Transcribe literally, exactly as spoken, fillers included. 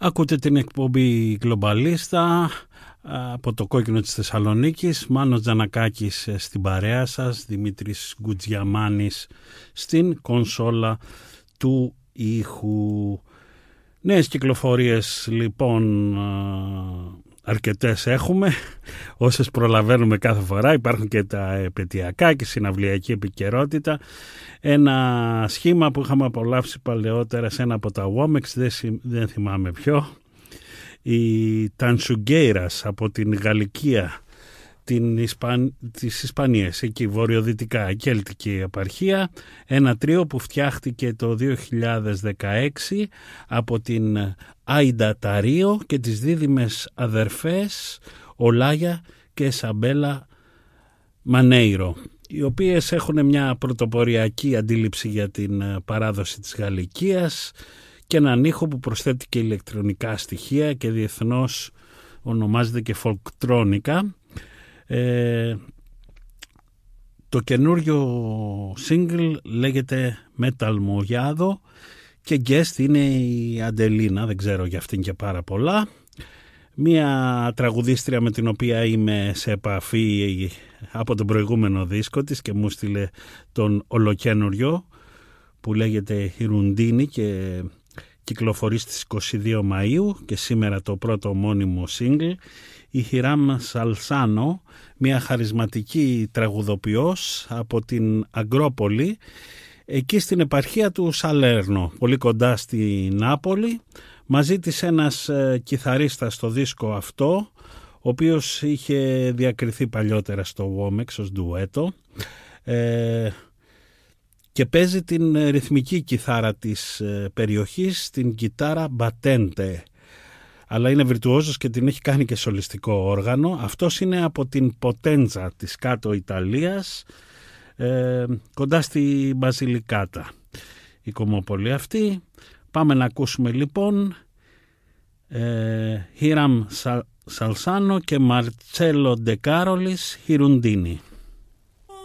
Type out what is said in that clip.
Ακούτε την εκπομπή Γκλομπαλίστα από το κόκκινο της Θεσσαλονίκης. Μάνος Τζανακάκης στην παρέα σας, Δημήτρης Γκουτζιαμάνης στην κονσόλα του ήχου. Νέες κυκλοφορίες λοιπόν αρκετές έχουμε, όσες προλαβαίνουμε κάθε φορά. Υπάρχουν και τα επαιτειακά και συναυλιακή επικαιρότητα. Ένα σχήμα που είχαμε απολαύσει παλαιότερα σε ένα από τα Womex, δεν, δεν θυμάμαι ποιο, η Τανσουγκέιρας από την Γαλλικία, την Ισπαν... της Ισπανίας, εκεί βορειοδυτικά, κέλτικη επαρχία, ένα τρίο που φτιάχτηκε το δύο χιλιάδες δεκαέξι από την Άιντα Ταρίο και τις δίδυμες αδερφές Ολάγια και Σαμπέλα Μανέιρο, οι οποίες έχουν μια πρωτοποριακή αντίληψη για την παράδοση της Γαλλικίας και έναν ήχο που προσθέτει και ηλεκτρονικά στοιχεία και διεθνώς ονομάζεται και folktronica. Ε, το καινούριο single λέγεται Metal Mollado και guest είναι η Αντελίνα, δεν ξέρω για αυτήν και πάρα πολλά, μια τραγουδίστρια με την οποία είμαι σε επαφή από τον προηγούμενο δίσκο της και μου στείλε τον ολοκένουριο που λέγεται Χιρουντίνη και κυκλοφορεί στις είκοσι δύο Μαΐου και σήμερα το πρώτο μόνιμο single. Η Χιράμ Σαλσάνο, μια χαρισματική τραγουδοποιός από την Αγκρόπολη, εκεί στην επαρχία του Σαλέρνο, πολύ κοντά στη Νάπολη. Μαζί της ένας ε, κιθαρίστας στο δίσκο αυτό, ο οποίος είχε διακριθεί παλιότερα στο Womex ως ντουέτο, ε, και παίζει την ρυθμική κιθάρα της ε, περιοχής, την κιθάρα μπατέντε, αλλά είναι βιρτουόζος και την έχει κάνει και σολιστικό όργανο. Αυτός είναι από την Ποτέντζα της κάτω Ιταλίας, ε, κοντά στη Μπαζιλικάτα η κομμόπολη αυτή. Πάμε να ακούσουμε λοιπόν ε, Χίραμ Σαλσάνο και Μαρτσέλο Ντε Κάρολης, Χιρουντίνη.